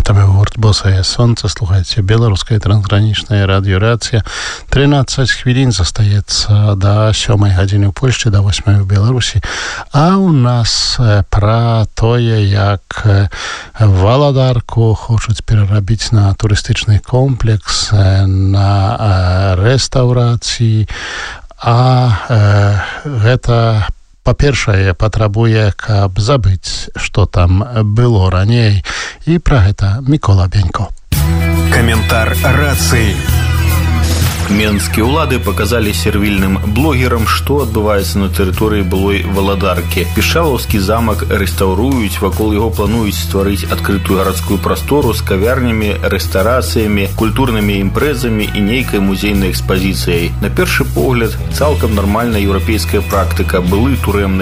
вами гурт «Босае сонце». Слухайте беларускае трансгранічнае радыёрацыя. 13 хвілін застаецца до 7 гадзіны ў Польшчы, до 8 в Беларусі. А у нас пра тое, як Валадарку хочуць перарабіць на турыстычны комплекс, на рэстаўрацыі. А гэта па-першае, патрабуе, каб забыць, што там было раней. І пра гэта Мікола Бенько. Каментар рацыі. Менскія ўлады паказалі сервільным блогерам, што адбываецца на тэрыторыі былой Валадаркі. Пішалаўскі замак рэстаўруюць, вакол яго плануюць стварыць адкрытую гарадскую прастору з кавярнямі, рэстарацыямі, культурнымі імпрэзамі і нейкай музейнай экспазіцыяй. На першы погляд, цалкам нармальная еўрапейская практыка. Былы турэмны